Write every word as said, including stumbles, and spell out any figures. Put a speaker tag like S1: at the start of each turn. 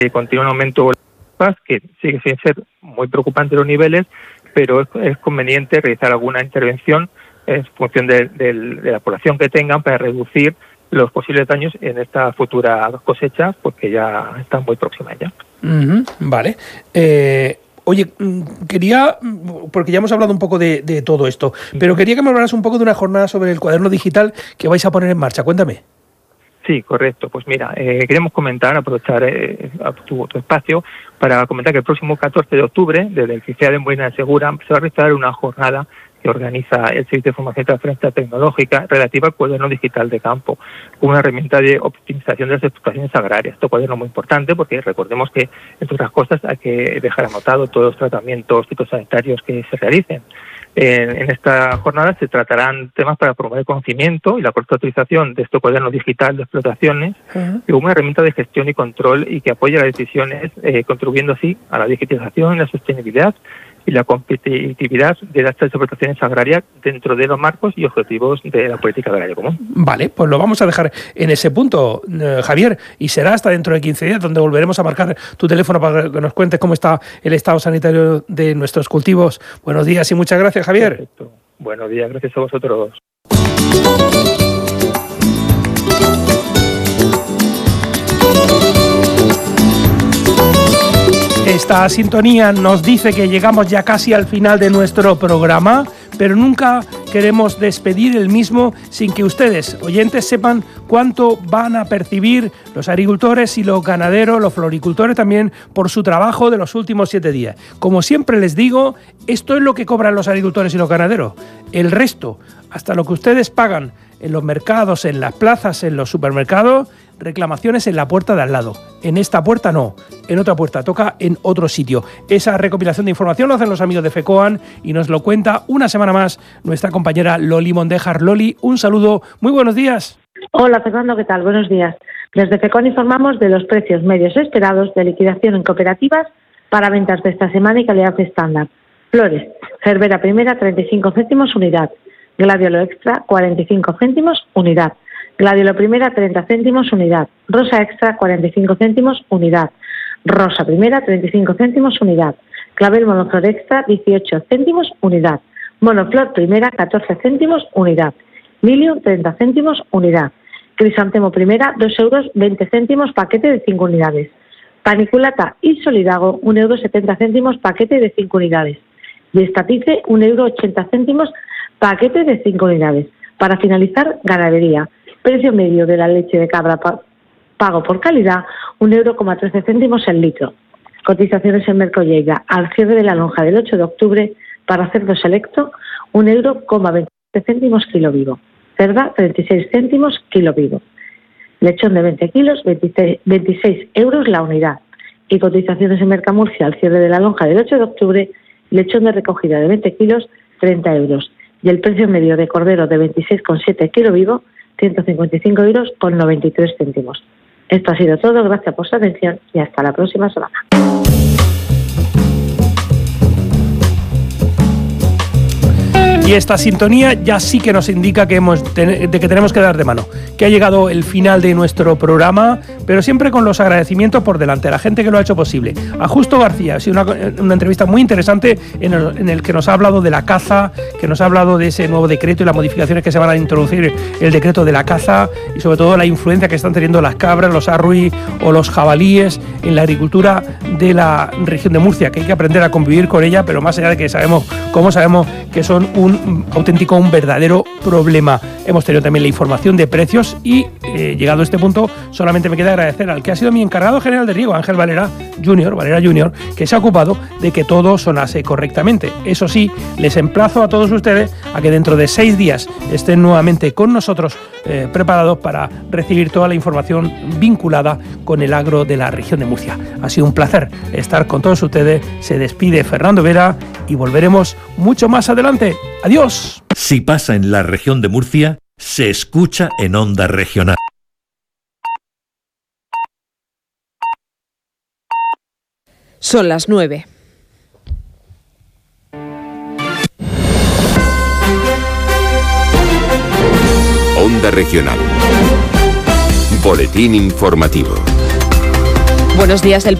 S1: continúa un aumento que sigue sin ser muy preocupante los niveles, pero es, es conveniente realizar alguna intervención en función de, de, de la población que tengan para reducir los posibles daños en esta futura cosecha, porque ya están muy próximas ya.
S2: Uh-huh, vale. Eh, oye, quería, porque ya hemos hablado un poco de, de todo esto, pero quería que me hablaras un poco de una jornada sobre el cuaderno digital que vais a poner en marcha. Cuéntame.
S1: Sí, correcto. Pues mira, eh, queremos comentar, aprovechar eh, tu, tu espacio para comentar que el próximo catorce de octubre, desde el CICEA de Molina de Segura, se va a realizar una jornada que organiza el Servicio de Formación y Transferencia Tecnológica relativa al cuaderno digital de campo, como una herramienta de optimización de las explotaciones agrarias. Este cuaderno es muy importante porque recordemos que, entre otras cosas, hay que dejar anotado todos los tratamientos fitosanitarios que se realicen. En, en esta jornada se tratarán temas para promover el conocimiento y la correcta utilización de este cuaderno digital de explotaciones, uh-huh, como una herramienta de gestión y control y que apoye las decisiones, eh, contribuyendo así a la digitalización, la sostenibilidad y la competitividad de las explotaciones agrarias dentro de los marcos y objetivos de la política agraria común.
S2: Vale, pues lo vamos a dejar en ese punto, eh, Javier, y será hasta dentro de quince días donde volveremos a marcar tu teléfono para que nos cuentes cómo está el estado sanitario de nuestros cultivos. Buenos días y muchas gracias, Javier.
S1: Perfecto. Buenos días, gracias a vosotros.
S2: Esta sintonía nos dice que llegamos ya casi al final de nuestro programa, pero nunca queremos despedir el mismo sin que ustedes, oyentes, sepan cuánto van a percibir los agricultores y los ganaderos, los floricultores también, por su trabajo de los últimos siete días. Como siempre les digo, esto es lo que cobran los agricultores y los ganaderos. El resto, hasta lo que ustedes pagan en los mercados, en las plazas, en los supermercados, reclamaciones en la puerta de al lado. En esta puerta no, en otra puerta, toca en otro sitio. Esa recopilación de información lo hacen los amigos de FECOAN y nos lo cuenta una semana más nuestra compañera Loli Mondejar. Loli, un saludo, muy buenos días.
S3: Hola Fernando, ¿qué tal? Buenos días. Desde FECOAN informamos de los precios medios esperados de liquidación en cooperativas para ventas de esta semana y calidad estándar. Flores, Gerbera primera, treinta y cinco céntimos unidad. Gladiolo extra, cuarenta y cinco céntimos unidad. Gladiolo primera, treinta céntimos unidad. Rosa extra, cuarenta y cinco céntimos unidad. Rosa primera, treinta y cinco céntimos unidad. Clavel monoflor extra, dieciocho céntimos unidad. Monoflor primera, catorce céntimos unidad. Lilium, treinta céntimos unidad. Crisantemo primera, dos euros veinte céntimos paquete de cinco unidades. Paniculata y Solidago, un euro setenta céntimos paquete de cinco unidades. Y Estatice, un euro ochenta céntimos paquete de cinco unidades. Para finalizar, ganadería. Precio medio de la leche de cabra pago por calidad, un euro coma trece céntimos el litro. Cotizaciones en Mercolleira al cierre de la lonja del ocho de octubre para cerdo selecto, un euro coma veinte céntimos kilo vivo. Cerda, treinta y seis céntimos kilo vivo. Lechón de veinte kilos, veintiséis euros la unidad. Y cotizaciones en Mercamurcia al cierre de la lonja del ocho de octubre, lechón de recogida de veinte kilos, treinta euros. Y el precio medio de cordero de veintiséis coma siete kilo vivo, ciento cincuenta y cinco euros con noventa y tres céntimos. Esto ha sido todo, gracias por su atención y hasta la próxima semana.
S2: Y esta sintonía ya sí que nos indica que hemos de que tenemos que dar de mano, que ha llegado el final de nuestro programa, pero siempre con los agradecimientos por delante a la gente que lo ha hecho posible. A Justo García, ha sido una, una entrevista muy interesante en el, en el que nos ha hablado de la caza, que nos ha hablado de ese nuevo decreto y las modificaciones que se van a introducir, el decreto de la caza y sobre todo la influencia que están teniendo las cabras, los arruí o los jabalíes en la agricultura de la región de Murcia, que hay que aprender a convivir con ella, pero más allá de que sabemos cómo sabemos que son un auténtico, un verdadero problema. Hemos tenido también la información de precios y eh, llegado a este punto solamente me queda agradecer al que ha sido mi encargado general de riego, Ángel Valera Junior, Valera Junior, que se ha ocupado de que todo sonase correctamente. Eso sí, les emplazo a todos ustedes a que dentro de seis días estén nuevamente con nosotros eh, preparados para recibir toda la información vinculada con el agro de la región de Murcia. Ha sido un placer estar con todos ustedes. Se despide Fernando Vera y volveremos mucho más adelante. ¡Adiós!
S4: Si pasa en la región de Murcia, se escucha en Onda Regional.
S5: Son las nueve.
S6: Onda Regional. Boletín informativo.
S5: Buenos días. El